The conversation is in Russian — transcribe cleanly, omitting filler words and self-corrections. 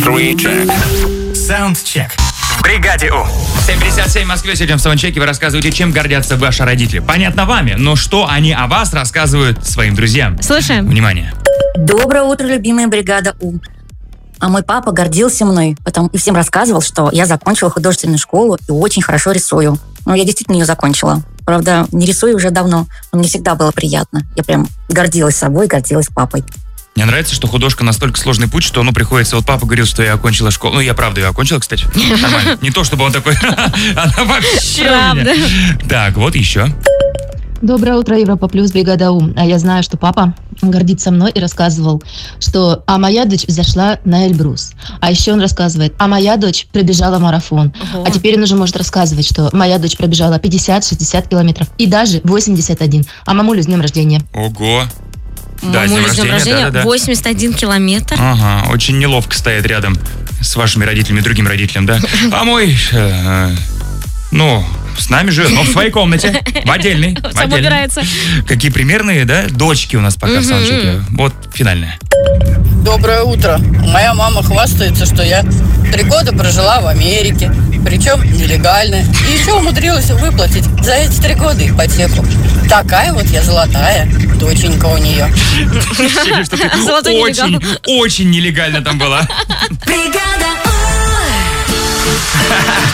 Саундчек. В бригаде У. 7:57 в Москве. Сегодня в саундчеке вы рассказываете, чем гордятся ваши родители. Понятно вами, но что они о вас рассказывают своим друзьям? Слушаем. Внимание. Доброе утро, любимая бригада У. А мой папа гордился мной, и всем рассказывал, что я закончила художественную школу и очень хорошо рисую. Ну, я действительно ее закончила. Правда, не рисую уже давно, но мне всегда было приятно. Я прям гордилась собой, гордилась папой. Мне нравится, что художка настолько сложный путь, что приходится... Вот папа говорил, что я окончила школу. Ну, я правда ее окончила, кстати. Нормально. Не то, чтобы он такой... Она вообще... Правда. Так, вот еще. Доброе утро, Европа Плюс, бригада У. А я знаю, что папа гордится мной и рассказывал, что моя дочь взошла на Эльбрус. А еще он рассказывает, моя дочь пробежала марафон. Ого. А теперь он уже может рассказывать, что моя дочь пробежала 50-60 километров и даже 81. А мамулю с днем рождения. Ого. Да, Мамуля, с днем рождения. да. 81 километр. Ага, очень неловко стоять рядом с вашими родителями, другим родителям, да? А мой... с нами живет, но в своей комнате, в отдельной. Сам убирается. Какие примерные, да, дочки у нас пока в саундчеке. Вот финальная. Доброе утро. Моя мама хвастается, что я 3 года прожила в Америке, причем нелегально. И еще умудрилась выплатить за эти 3 года ипотеку. Такая вот я золотая доченька у нее. Золотой нелегал. Очень нелегально там была. Бригада У.